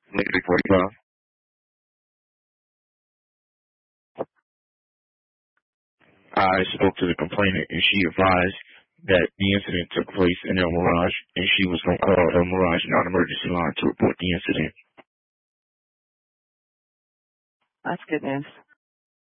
Negative 45. I spoke to the complainant, and she advised that the incident took place in El Mirage, and she was going to call El Mirage non-emergency line to report the incident. That's good news.